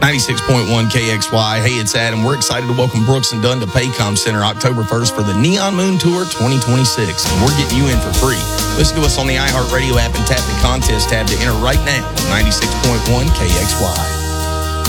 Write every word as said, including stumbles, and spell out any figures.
ninety-six point one K X Y. Hey, it's Adam. We're excited to welcome Brooks and Dunn to Paycom Center October first for the Neon Moon Tour twenty twenty-six. And we're getting you in for free. Listen to us on the iHeartRadio app and tap the contest tab to enter right now. ninety-six point one K X Y.